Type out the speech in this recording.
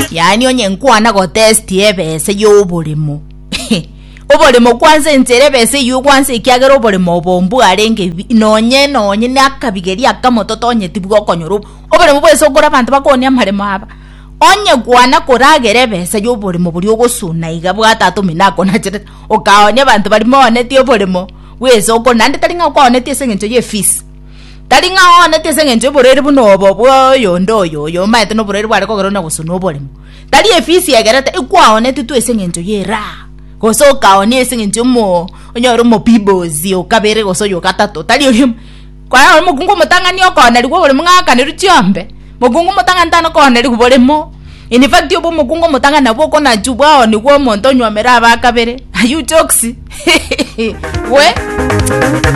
Yani onye nkwana go test ebese y'obolimo. Obolimo kwanza nzere bese yu kwanza ikiagera obolimo bombu arenge nonye nakabigeri akamoto tonye tibwo konyoro. Obolimo bwese ogora abantu bakonya maremo aba. Onye kwana koragere bese y'obolimo buri ogosuna iga bwatatu minako na chere okaonye abantu bari mone ti obolimo bwese okonande talinga kwaonete sengenzo ye fees. Talinga onete sengenzo borere bunobo bwoyo ndoyo yo maete no borere bware kogorona gusuna obolimo. Tali ye fees yagerata ikwaonete tu sengenzo ye ra. Goso kaone sengenzo mo onyoro mo pibozi okabere goso yo katato tali yo kwa mugungu mutangani okona ligwo bole mwaka ne rutyombe mugungu mutanga ntano kona ligwo bole mo in fact yo mugungu mutanga nabo kona jubwa ni gwo monto nywamera abakabere ayu jokes we